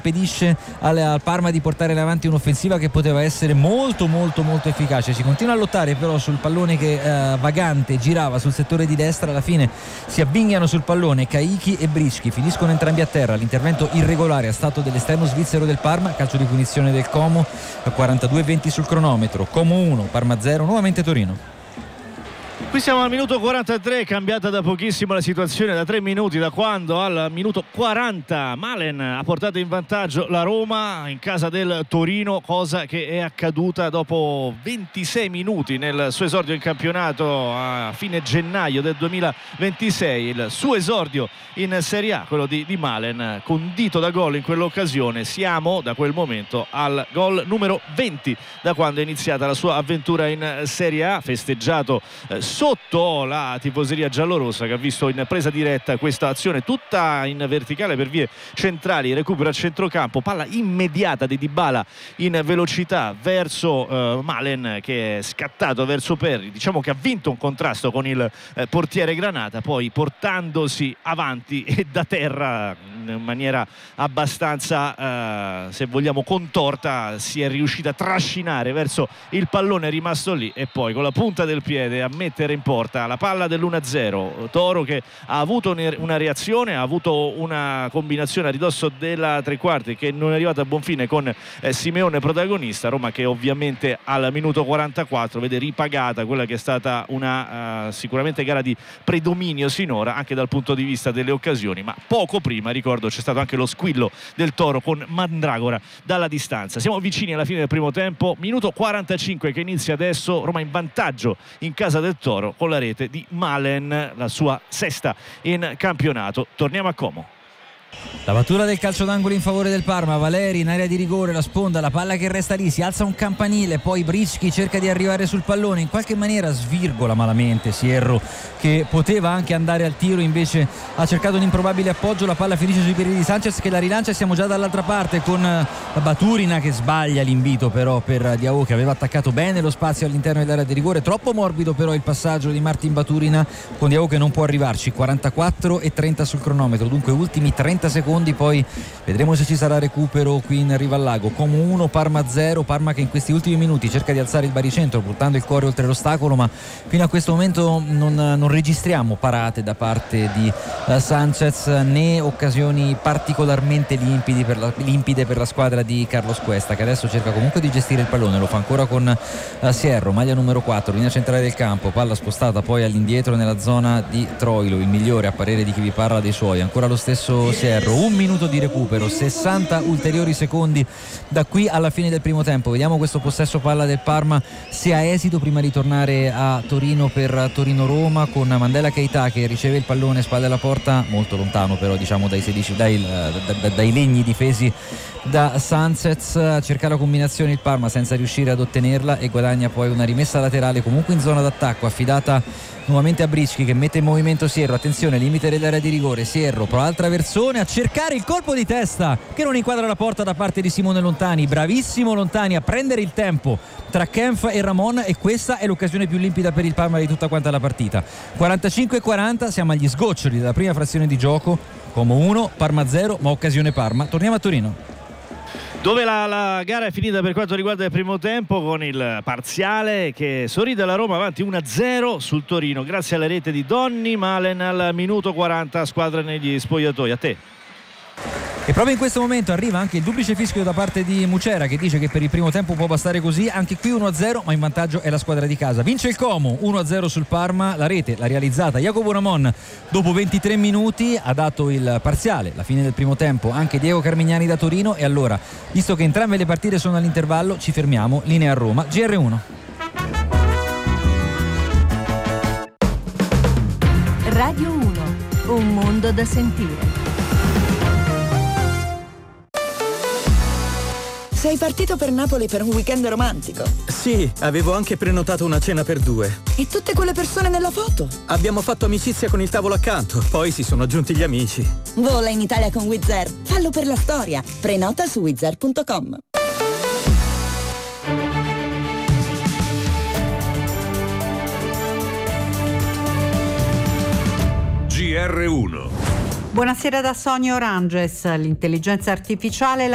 impedisce al Parma di portare in avanti un'offensiva che poteva essere molto molto molto efficace. Si continua a lottare però sul pallone che vagante girava sul settore di destra, alla fine si avvinghiano sul pallone Caicchi e Brischi, finiscono entrambi a terra. L'intervento irregolare è stato dell'esterno svizzero del Parma, calcio di punizione del Como, 42-20 sul cronometro. Como 1, Parma 0, nuovamente Torino. Qui siamo al minuto 43, cambiata da pochissimo la situazione, da 3 minuti, da quando al minuto 40 Malen ha portato in vantaggio la Roma in casa del Torino, cosa che è accaduta dopo 26 minuti nel suo esordio in campionato a fine gennaio del 2026, il suo esordio in Serie A, quello di Malen, condito da gol in quell'occasione. Siamo da quel momento al gol numero 20 da quando è iniziata la sua avventura in Serie A, festeggiato sotto la tifoseria giallorossa, che ha visto in presa diretta questa azione tutta in verticale per vie centrali, recupero a centrocampo, palla immediata di Dybala in velocità verso Malen, che è scattato verso Perry, diciamo che ha vinto un contrasto con il portiere Granata, poi portandosi avanti e da terra in maniera abbastanza se vogliamo contorta si è riuscita a trascinare verso il pallone rimasto lì e poi con la punta del piede a mettere in porta la palla dell'1-0. Toro che ha avuto una reazione, ha avuto una combinazione a ridosso della tre quarti che non è arrivata a buon fine con Simeone protagonista. Roma che ovviamente al minuto 44 vede ripagata quella che è stata una sicuramente gara di predominio sinora anche dal punto di vista delle occasioni, ma poco prima, ricordo, c'è stato anche lo squillo del Toro con Mandragora dalla distanza. Siamo vicini alla fine del primo tempo, minuto 45 che inizia adesso, Roma in vantaggio in casa del Toro con la rete di Malen, la sua sesta in campionato. Torniamo a Como. La battuta del calcio d'angolo in favore del Parma, Valeri in area di rigore, la sponda, la palla che resta lì, si alza un campanile, poi Brischi cerca di arrivare sul pallone, in qualche maniera svirgola malamente Sierro che poteva anche andare al tiro, invece ha cercato un improbabile appoggio, la palla finisce sui piedi di Sanchez che la rilancia e siamo già dall'altra parte con Baturina che sbaglia l'invito però per Diao che aveva attaccato bene lo spazio all'interno dell'area di rigore, troppo morbido però il passaggio di Martin Baturina con Diao che non può arrivarci. 44-30 sul cronometro, dunque ultimi 30 secondi, poi vedremo se ci sarà recupero qui in riva al lago. Como 1, Parma 0, Parma che in questi ultimi minuti cerca di alzare il baricentro portando il cuore oltre l'ostacolo, ma fino a questo momento non registriamo parate da parte di Sanchez né occasioni particolarmente limpide per la squadra di Carlos Cuesta, che adesso cerca comunque di gestire il pallone, lo fa ancora con Sierro, maglia numero 4, linea centrale del campo, palla spostata poi all'indietro nella zona di Troilo, il migliore a parere di chi vi parla dei suoi, ancora lo stesso Sierro. Un minuto di recupero, 60 ulteriori secondi da qui alla fine del primo tempo. Vediamo questo possesso palla del Parma se ha esito prima di tornare a Torino per Torino-Roma con Mandela Keita che riceve il pallone spalle alla porta, molto lontano però diciamo dai legni difesi da Sanchez, cerca la combinazione il Parma senza riuscire ad ottenerla e guadagna poi una rimessa laterale comunque in zona d'attacco affidata nuovamente a Brischi che mette in movimento Sierro, attenzione limite dell'area di rigore, Sierro prova al traversone a cercare il colpo di testa che non inquadra la porta da parte di Simone Lontani, bravissimo Lontani a prendere il tempo tra Kempf e Ramon e questa è l'occasione più limpida per il Parma di tutta quanta la partita. 45-40, siamo agli sgoccioli della prima frazione di gioco, Como 1, Parma 0, ma occasione Parma. Torniamo a Torino, dove la gara è finita per quanto riguarda il primo tempo con il parziale che sorride la Roma avanti 1-0 sul Torino grazie alla rete di Donny Malen al minuto 40, squadra negli spogliatoi. A te. E proprio in questo momento arriva anche il duplice fischio da parte di Mucera che dice che per il primo tempo può bastare così, anche qui 1-0 ma in vantaggio è la squadra di casa. Vince il Como 1-0 sul Parma, la rete l'ha realizzata Jacopo Ramon dopo 23 minuti, ha dato il parziale, la fine del primo tempo anche Diego Carmignani da Torino. E allora, visto che entrambe le partite sono all'intervallo, ci fermiamo, linea a Roma, GR1. Radio 1, un mondo da sentire. Sei partito per Napoli per un weekend romantico? Sì, avevo anche prenotato una cena per 2. E tutte quelle persone nella foto? Abbiamo fatto amicizia con il tavolo accanto, poi si sono aggiunti gli amici. Vola in Italia con Wizz Air. Fallo per la storia. Prenota su wizzair.com. GR1. Buonasera da Sonia Oranges. L'intelligenza artificiale